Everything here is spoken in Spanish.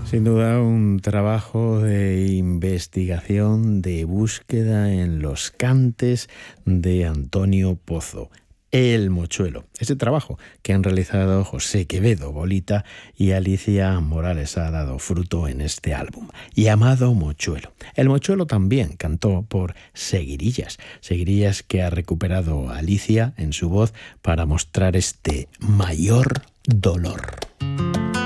Sin duda un trabajo de investigación, de búsqueda en los cantes de Antonio Pozo. El Mochuelo, ese trabajo que han realizado José Quevedo Bolita y Alicia Morales ha dado fruto en este álbum, llamado Mochuelo. El Mochuelo también cantó por Seguirillas, Seguirillas que ha recuperado Alicia en su voz para mostrar este mayor dolor.